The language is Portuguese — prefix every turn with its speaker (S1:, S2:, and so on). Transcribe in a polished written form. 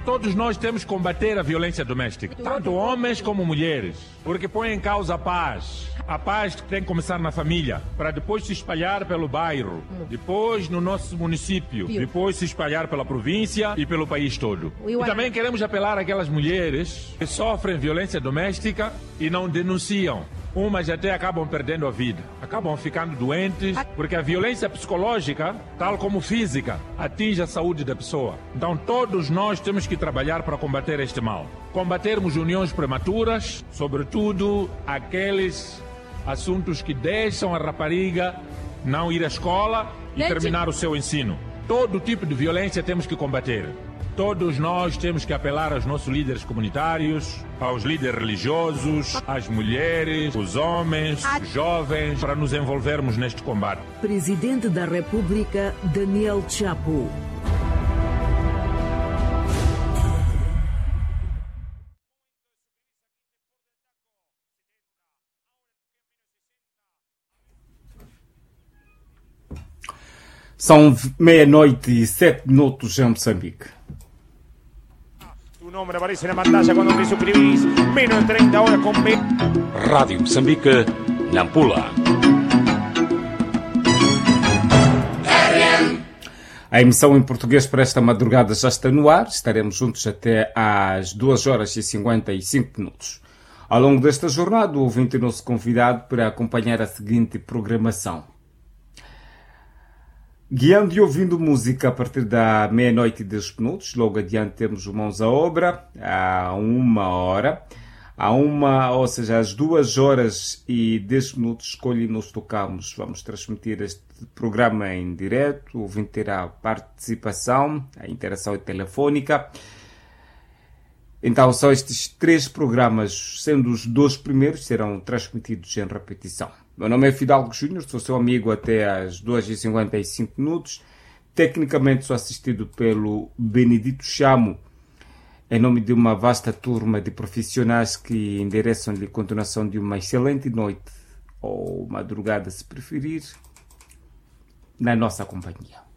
S1: Todos nós temos que combater a violência doméstica, tanto homens como mulheres, porque põe em causa a paz. A paz tem que começar na família, para depois se espalhar pelo bairro, depois no nosso município, depois se espalhar pela província e pelo país todo. E também queremos apelar àquelas mulheres que sofrem violência doméstica e não denunciam. Umas até acabam perdendo a vida, acabam ficando doentes, porque a violência psicológica, tal como física, atinge a saúde da pessoa. Então todos nós temos que trabalhar para combater este mal. Combatermos uniões prematuras, sobretudo aqueles assuntos que deixam a rapariga não ir à escola e terminar o seu ensino. Todo tipo de violência temos que combater. Todos nós temos que apelar aos nossos líderes comunitários, aos líderes religiosos, às mulheres, os homens, os jovens, para nos envolvermos neste combate.
S2: Presidente da República, Daniel Chapo.
S3: São 00:07 em Moçambique.
S4: Tu nome aparece na pantalla quando te suscribís. Menos de 30 horas com B.
S5: Rádio Moçambique, Nampula.
S3: A emissão em português para esta madrugada já está no ar. Estaremos juntos até às 2h55. Ao longo desta jornada, o ouvinte é nosso convidado para acompanhar a seguinte programação. Guiando e ouvindo música a partir da 00:10. Logo adiante temos o Mãos à Obra, a 1h. Ou seja, às 2h10, escolhe e nos tocamos. Vamos transmitir este programa em direto. O ouvinte terá a participação, a interação telefónica. Então, só estes 3 programas, sendo os 2 primeiros, serão transmitidos em repetição. Meu nome é Fidalgo Júnior, sou seu amigo até às 2h55. Tecnicamente sou assistido pelo Benedito Chamo, em nome de uma vasta turma de profissionais que endereçam-lhe continuação de uma excelente noite, ou madrugada se preferir, na nossa companhia.